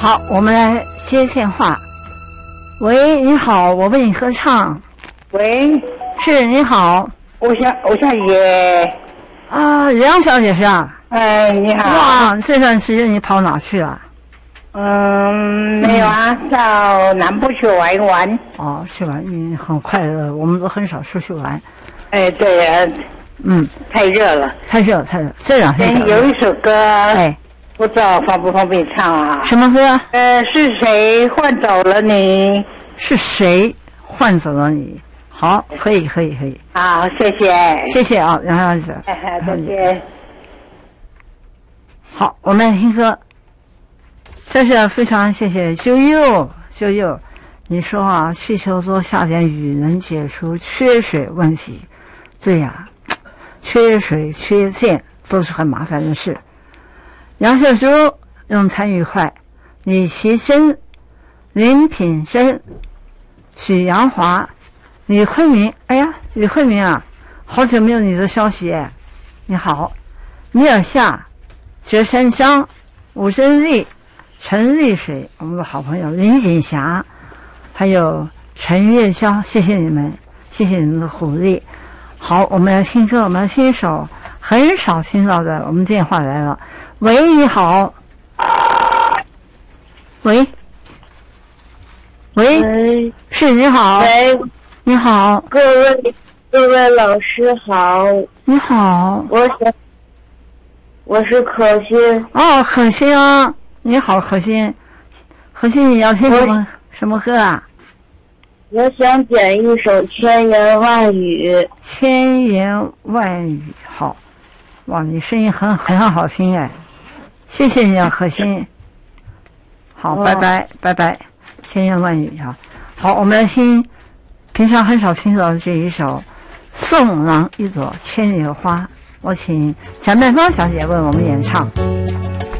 好，我们来接电话。喂，你好，我为你合唱。 喂， 是，你好。 我小姐。 啊，梁小姐是啊。 哎，你好。 哇，这段时间你跑哪去了？ 没有啊，到南部去玩一玩。 哦，去玩，你很快乐，我们都很少出去玩。 哎，对呀。太热了。太热。 这两天有一首歌。 哎。 不知道方不方便唱啊？ 什么歌？ 是谁换走了你？ 是谁换走了你？好，可以。 好，谢谢啊，梁小姐。 再见。 好，我们来听歌。这是非常谢谢啾啾，你说啊，气球多下点雨能解除缺水问题。对呀，缺水缺电都是很麻烦的事。杨秀珠用参与快，李其生、林品生、许阳华、李慧明。哎呀，李慧明啊，好久没有你的消息哎。你好，米尔夏、绝山香、吴真丽、陈丽水，我们的好朋友林锦霞，还有陈月霄，谢谢你们的鼓励。好，我们来听歌，我们来听一首很少听到的，我们电话来了。喂，你好。喂，是，你好。 喂， 你好， 各位老师好。 你好， 我是可心。 哦，可心啊，你好，可心，你要听什么歌啊？ 我想点一首《千言万语》。 千言万语，好，哇，你声音很好听哎。谢谢你啊，可心。好，拜拜，千言万语啊。好，我们来听平常很少听到的这一首《送郎一朵千里花》，我请蒋曼芳小姐为我们演唱。